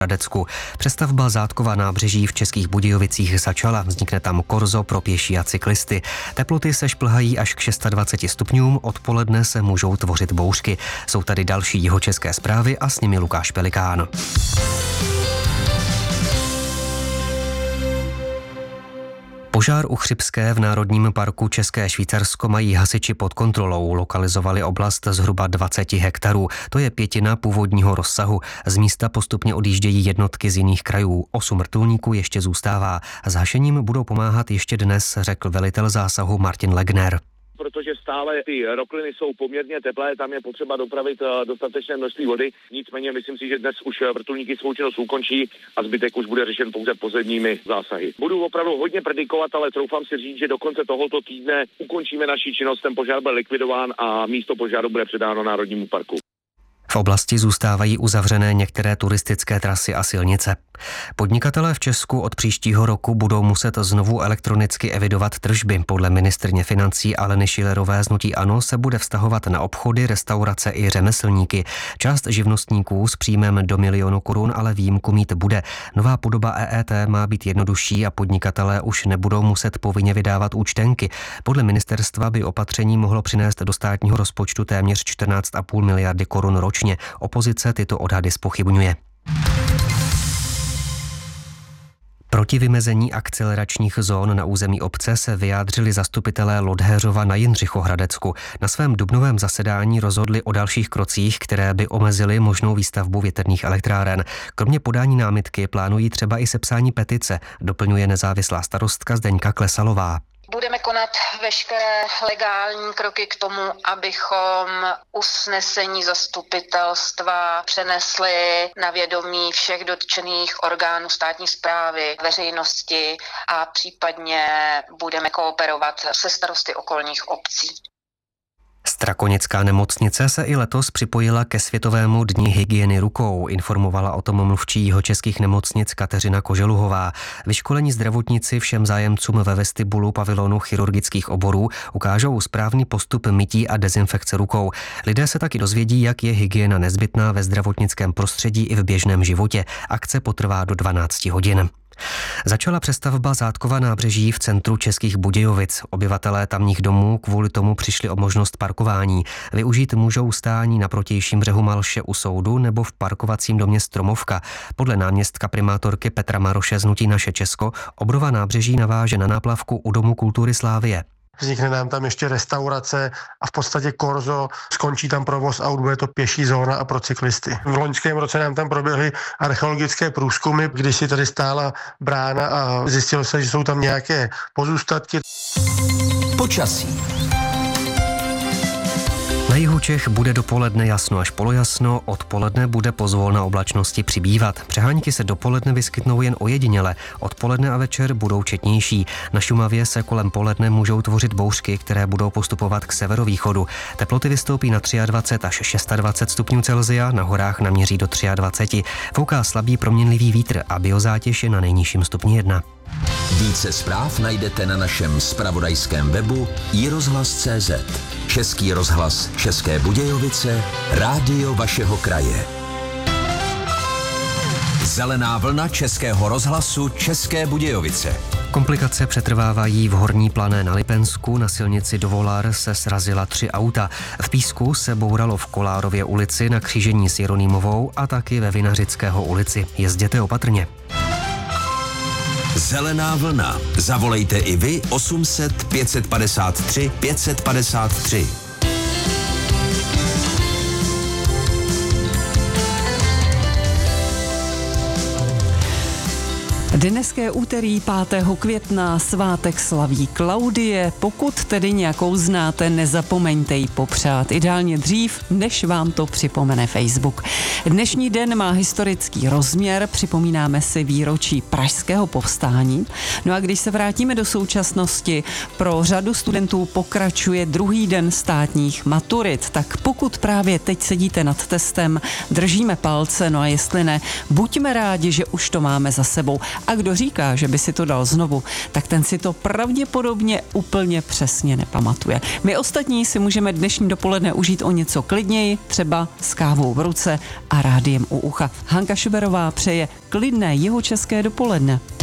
Hradecku. Přestavba Zátkova nábřeží v Českých Budějovicích začala. Vznikne tam korzo pro pěší a cyklisty. Teploty se šplhají až k 26 stupňům, odpoledne se můžou tvořit bouřky. Jsou tady další jihočeské zprávy a s nimi Lukáš Pelikán. Požár u Chřibské v Národním parku České Švýcarsko mají hasiči pod kontrolou. Lokalizovali oblast zhruba 20 hektarů. To je 1/5 původního rozsahu. Z místa postupně odjíždějí jednotky z jiných krajů. 8 vrtulníků ještě zůstává. S hašením budou pomáhat ještě dnes, řekl velitel zásahu Martin Legner. Protože stále ty rokliny jsou poměrně teplé, tam je potřeba dopravit dostatečné množství vody. Nicméně myslím si, že dnes už vrtulníky svou činnost ukončí a zbytek už bude řešen pouze pozemními zásahy. Budu opravdu hodně predikovat, ale troufám si říct, že do konce tohoto týdne ukončíme naši činnost, ten požár byl likvidován a místo požáru bude předáno Národnímu parku. V oblasti zůstávají uzavřené některé turistické trasy a silnice. Podnikatelé v Česku od příštího roku budou muset znovu elektronicky evidovat tržby. Podle ministryně financí Aleny Schillerové z hnutí ANO se bude vztahovat na obchody, restaurace i řemeslníky. Část živnostníků s příjmem do 1 000 000 korun ale výjimku mít bude. Nová podoba EET má být jednodušší a podnikatelé už nebudou muset povinně vydávat účtenky. Podle ministerstva by opatření mohlo přinést do státního rozpočtu téměř 14,5 miliardy korun ročně. Opozice tyto odhady zpochybňuje. Proti vymezení akceleračních zón na území obce se vyjádřili zastupitelé Lodhéřova na Jindřichohradecku. Na svém dubnovém zasedání rozhodli o dalších krocích, které by omezily možnou výstavbu větrných elektráren. Kromě podání námitky plánují třeba i sepsání petice, doplňuje nezávislá starostka Zdeňka Klesalová. Budeme konat veškeré legální kroky k tomu, abychom usnesení zastupitelstva přenesli na vědomí všech dotčených orgánů státní správy, veřejnosti a případně budeme kooperovat se starosty okolních obcí. Strakonická nemocnice se i letos připojila ke Světovému dni hygieny rukou, informovala o tom mluvčí jihočeských nemocnic Kateřina Koželuhová. Vyškolení zdravotníci všem zájemcům ve vestibulu pavilonu chirurgických oborů ukážou správný postup mytí a dezinfekce rukou. Lidé se taky dozvědí, jak je hygiena nezbytná ve zdravotnickém prostředí i v běžném životě. Akce potrvá do 12 hodin. Začala přestavba Zátkova nábřeží v centru Českých Budějovic. Obyvatelé tamních domů kvůli tomu přišli o možnost parkování. Využít můžou stání na protějším břehu Malše u soudu nebo v parkovacím domě Stromovka. Podle náměstka primátorky Petra Maroše z hnutí Naše Česko obnova nábřeží naváže na náplavku u Domu kultury Slávie. Vznikne nám tam ještě restaurace a v podstatě korzo, skončí tam provoz aut, bude to pěší zóna a pro cyklisty. V loňském roce nám tam proběhly archeologické průzkumy, když si tady stála brána a zjistilo se, že jsou tam nějaké pozůstatky. Počasí. Na jihu Čech bude dopoledne jasno až polojasno, odpoledne bude pozvolna oblačnosti přibývat. Přehánky se dopoledne vyskytnou jen ojediněle, odpoledne a večer budou četnější. Na Šumavě se kolem poledne můžou tvořit bouřky, které budou postupovat k severovýchodu. Teploty vystoupí na 23 až 26 stupňů Celsia, na horách naměří do 23. Fouká slabý proměnlivý vítr a biozátěž je na nejnižším stupni 1. Více zpráv najdete na našem zpravodajském webu iRozhlas.cz. Český rozhlas České Budějovice, rádio vašeho kraje. Zelená vlna Českého rozhlasu České Budějovice. Komplikace přetrvávají v Horní Plané na Lipensku. Na silnici do Volár se srazila 3 auta. V Písku se bouralo v Kolárově ulici na křížení s Jeronýmovou a taky ve Vinařického ulici. Jezděte opatrně. Zelená vlna. Zavolejte i vy 800 553 553. Dneské úterý 5. května svátek slaví Klaudie. Pokud tedy nějakou znáte, nezapomeňte ji popřát. Ideálně dřív, než vám to připomene Facebook. Dnešní den má historický rozměr, připomínáme si výročí Pražského povstání. No a když se vrátíme do současnosti, pro řadu studentů pokračuje druhý den státních maturit. Tak pokud právě teď sedíte nad testem, držíme palce, no a jestli ne, buďme rádi, že už to máme za sebou. A kdo říká, že by si to dal znovu, tak ten si to pravděpodobně úplně přesně nepamatuje. My ostatní si můžeme dnešní dopoledne užít o něco klidněji, třeba s kávou v ruce a rádiem u ucha. Hanka Šuberová přeje klidné jihočeské dopoledne.